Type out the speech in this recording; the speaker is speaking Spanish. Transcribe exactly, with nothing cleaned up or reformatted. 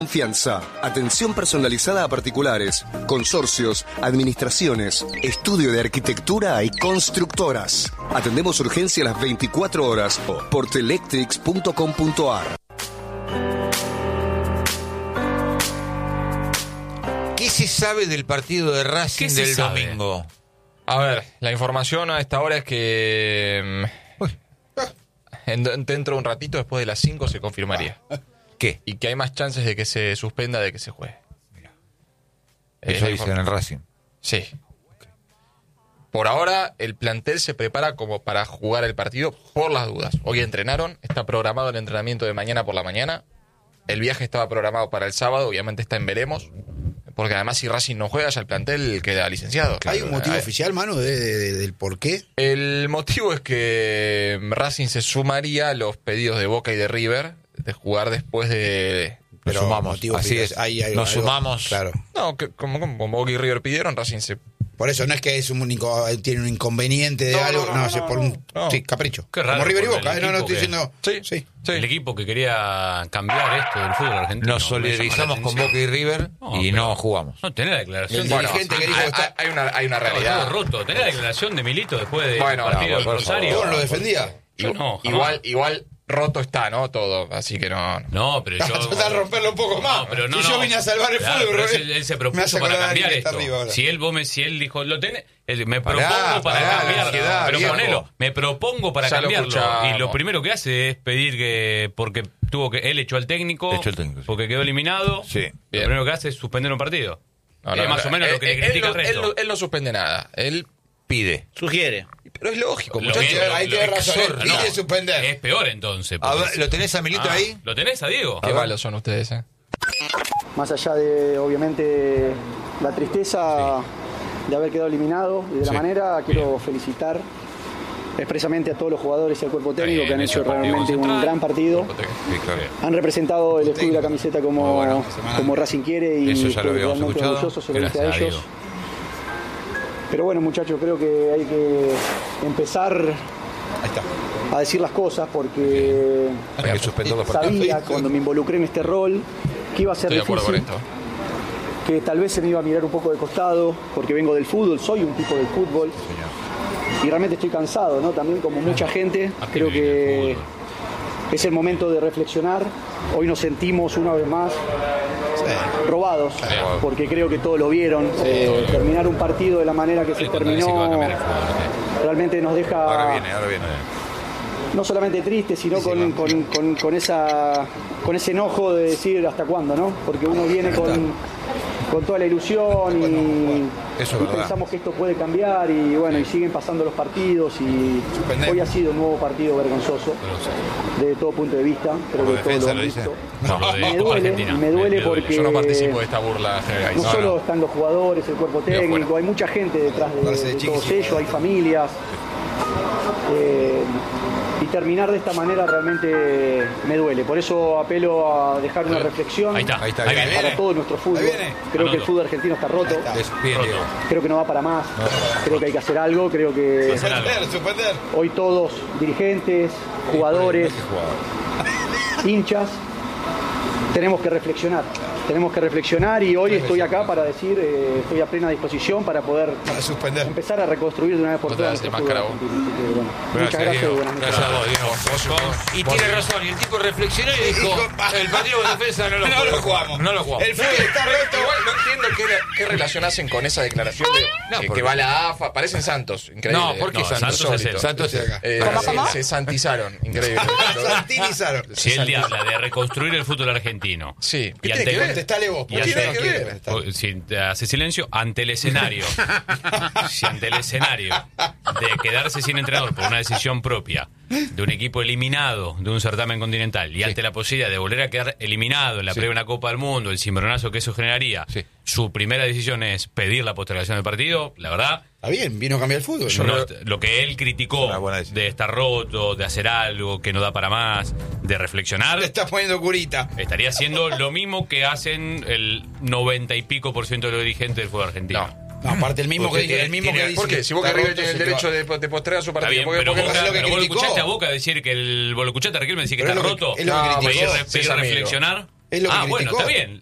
Confianza, atención personalizada a particulares, consorcios, administraciones, estudio de arquitectura y constructoras. Atendemos urgencia a las veinticuatro horas. portelectrics punto com punto a r. ¿Qué se sabe del partido de Racing del sabe? domingo? A ver, la información a esta hora es que en, dentro de un ratito, después de las cinco, se confirmaría. ¿Qué? Y que hay más chances de que se suspenda de que se juegue. Mira. Eso dicen en el Racing. Sí. Okay. Por ahora, el plantel se prepara como para jugar el partido por las dudas. Hoy entrenaron, está programado el entrenamiento de mañana por la mañana. El viaje estaba programado para el sábado, obviamente está en veremos. Porque además, si Racing no juega, ya el plantel queda licenciado. Claro. ¿Hay un motivo eh, oficial, Manu, de, de, de, del por qué? El motivo es que Racing se sumaría a los pedidos de Boca y de River de jugar después de... Pero nos sumamos, así es, hay, hay, nos algo, sumamos. Claro. No, que, como, como, como Boca y River pidieron, Racing se... Por eso no es que es un único, tiene un inconveniente de no, algo, no, no, no, es no, por un no. sí, capricho. Qué raro, como River y Boca, eh, no, no estoy que, diciendo... Sí, sí. sí. El equipo que quería cambiar esto del fútbol argentino. Nos solidarizamos con Boca y River no, y no jugamos. No, tenés la declaración. El de dirigente que dijo hay, está... hay, una, hay una realidad. Todo roto. Tenés la declaración de Milito después del bueno, partido no, del Rosario. ¿Vos lo defendía? Yo no, igual, igual roto está, ¿no? Todo, así que no. No, pero yo... Tratar de romperlo un poco más. No, pero no, si yo no. vine a salvar el Claro, fútbol, pero él, él se propuso para cambiar esto. Si él, vos me, si él dijo, lo tenés, él, me Pará, propongo para pará, cambiarlo. ansiedad, Pero viejo. ponelo, me propongo para Ya lo cambiarlo. escuchamos. Y lo primero que hace es pedir que, porque tuvo que, él echó al técnico, Echó al técnico, sí. porque quedó eliminado. Sí. Lo Bien. primero que hace es suspender un partido. No, no, es más no, o menos él, lo que le él, critica él, el resto. él, no- él no suspende nada. Él Pide. Sugiere. Pero es lógico, Lo muchachos. que- ahí lo- tiene lo- razón, exhorta, él pide no. suspender. Es peor entonces. A porque- ver, ¿lo tenés a Milito Ah, ahí? ¿Lo tenés a Diego? Qué malos son ustedes, ¿eh? Más allá de, obviamente, la tristeza de haber quedado eliminado y de la Sí. manera, quiero felicitar expresamente a todos los jugadores y al cuerpo técnico Bien, que han eso hecho es partido realmente un central. gran partido. Sí, claro. Han representado el escudo y la camiseta como, Muy bueno. como Racing quiere y Eso ya lo estoy habíamos realmente escuchado. orgulloso, se lo dije a Gracias a ellos. Dios. Pero bueno, muchachos, creo que hay que empezar Ahí está. a decir las cosas porque Hay que suspender los partidos. sabía cuando me involucré en este rol que iba a ser Estoy de acuerdo con difícil, esto. que tal vez se me iba a mirar un poco de costado porque vengo del fútbol, soy un tipo del fútbol y realmente estoy cansado, ¿no? También como mucha gente, ¿A qué creo le viene el que fútbol? es el momento de reflexionar. Hoy nos sentimos una vez más robados porque creo que todos lo vieron. Eh, terminar un partido de la manera que se Cuando dice que va a terminó cambiar el fútbol, realmente nos deja Ahora viene, ahora viene. no solamente triste, sino con, con, con, con, esa, con ese enojo de decir hasta cuándo, ¿no? Porque uno viene con, con toda la ilusión y, Eso es y verdad. pensamos que esto puede cambiar y bueno, y siguen pasando los partidos y hoy ha sido un nuevo partido vergonzoso desde todo punto de vista, creo Como que todos defensa lo han lo dice. visto. No, lo de Me Copa duele, Argentina. me duele porque Yo no participo de esta burla general. no No, solo no. están los jugadores, el cuerpo fuera. técnico, hay mucha gente detrás de, Parece de chiquis, todos sí. ellos, hay familias. Eh, y terminar de esta manera realmente me duele. Por eso apelo a dejar una reflexión Ahí está, Ahí está, ahí ahí viene. para todo nuestro fútbol. Ahí viene. Creo que el Anoto. fútbol argentino está roto. Es bien, Roto. Diego. Creo que no va para más. Creo que hay que hacer algo. Creo que Suspender, suspender. hoy todos, dirigentes, jugadores, hinchas, tenemos que reflexionar. Tenemos que reflexionar y hoy estoy acá para decir, eh, estoy a plena disposición para poder Para suspender. empezar a reconstruir de una vez por No te todas das de nuestro máscara, fútbol argentino. Así que, bueno, muchas Gracias, gracias y Diego. buenas noches. Gracias a vos, Diego. Y tiene razón, y el tipo reflexionó y dijo, el partido de defensa no lo No lo jugamos. No lo jugamos. El fútbol está roto. Igual no entiendo qué, qué relación hacen con esa declaración de No, que, porque- que va la A F A. Parecen santos, increíble. No, ¿por qué No, Santos? Santos es el- Santos es acá. Eh, ¿Cómo, se- cómo? Se santizaron, increíble. Santinizaron. Si él habla de reconstruir el fútbol argentino. Sí. Y ¿Qué ante- tiene que ver? Contestale vos. Y ¿Qué ante- tiene que ver? o- si te hace silencio, ante el escenario. Si ante el escenario de quedarse sin entrenador por una decisión propia de un equipo eliminado de un certamen continental y ante la posibilidad de volver a quedar eliminado en la previa de una Copa del Mundo, el cimbronazo que eso generaría, Sí. su primera decisión es pedir la postergación del partido, la verdad. Está bien, vino a cambiar el fútbol. No, lo que él criticó Una buena decisión. de estar roto, de hacer algo que no da para más, de reflexionar, Le estás poniendo curita. estaría haciendo lo mismo que hacen el noventa y pico por ciento de los dirigentes del fútbol argentino. No. No, aparte el mismo Porque que, tiene- el mismo tiene- que dice ¿Por qué? que Si Boca está River roto, tiene el se te derecho va. de, de postergar su Está partido. bien, ¿Por qué- pero por qué- vos, es lo que pero vos lo criticó. escuchaste a Boca decir que el. Vos lo escuchaste a Riquelme decir que Pero está es lo que- roto. es lo que No, criticó. pedir, re- Sí, pedir es amigo. reflexionar. Es lo que ah, bueno, criticó. está bien.